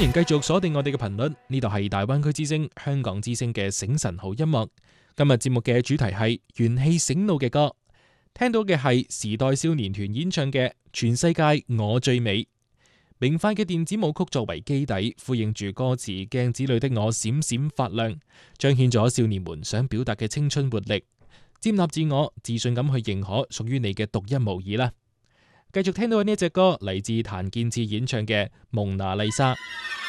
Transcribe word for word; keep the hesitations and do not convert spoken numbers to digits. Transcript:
迎繼續鎖定我哋嘅頻率，呢度係大灣區之聲、香港之聲嘅醒神好音樂。今日節目嘅主題係元氣醒腦嘅歌，聽到嘅係時代少年團演唱嘅《全世界我最美》。明快嘅電子舞曲作為基底，呼應住歌詞鏡子裏的我閃閃發亮，彰顯咗少年們想表達嘅青春活力，接納自我，自信咁去認可屬於你嘅獨一無二啦。繼續聽到呢一隻歌，嚟自譚健次演唱嘅《蒙娜麗莎》。